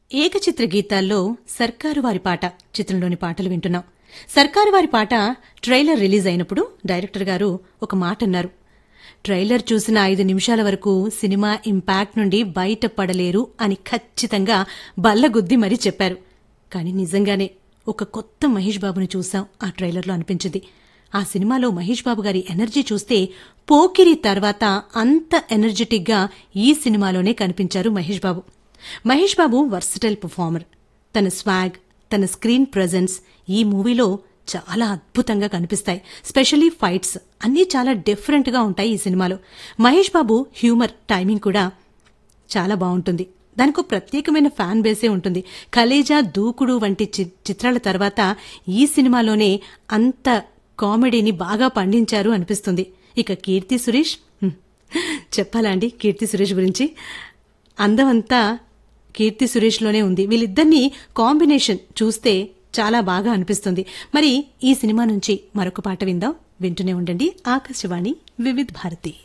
ఏకచిత్ర గీతాల్లో సర్కారు వారి పాట చిత్రంలోని పాటలు వింటున్నాం. సర్కారు వారి పాట ట్రైలర్ రిలీజ్ అయినప్పుడు డైరెక్టర్ గారు ఒక మాట అన్నారు. ట్రైలర్ చూసిన 5 నిమిషాల వరకు సినిమా ఇంపాక్ట్ నుండి బయటపడలేరు అని ఖచ్చితంగా బల్లగుద్ది మరీ చెప్పారు. కానీ నిజంగానే ఒక కొత్త మహేష్ బాబుని చూసాం ఆ ట్రైలర్లో అనిపించింది. ఆ సినిమాలో మహేష్ బాబు గారి ఎనర్జీ చూస్తే పోకిరి తర్వాత అంత ఎనర్జెటిక్ గా ఈ సినిమాలోనే కనిపించారు మహేష్ బాబు. Mahesh Babu versatile performer. తన స్వాగ్, తన స్క్రీన్ ప్రెజెన్స్ ఈ మూవీలో చాలా అద్భుతంగా కనిపిస్తాయి. స్పెషల్లీ ఫైట్స్ అన్నీ చాలా డిఫరెంట్ గా ఉంటాయి ఈ సినిమాలో. మహేష్ బాబు హ్యూమర్, టైమింగ్ కూడా చాలా బాగుంటుంది. దానికి ప్రత్యేకమైన ఫ్యాన్ బేసే ఉంటుంది. కలేజా, దూకుడు వంటి చిత్రాల తర్వాత ఈ సినిమాలోనే అంత కామెడీని బాగా పండించారు అనిపిస్తుంది. ఇక కీర్తి సురేష్, చెప్పాలా అండి కీర్తి సురేష్ గురించి? అందమంతా కీర్తి సురేష్లోనే ఉంది. వీళ్ళిద్దరినీ కాంబినేషన్ చూస్తే చాలా బాగా అనిపిస్తుంది. మరి ఈ సినిమా నుంచి మరొక పాట విందాం. వింటూనే ఉండండి ఆకాశవాణి వివిధ భారతి.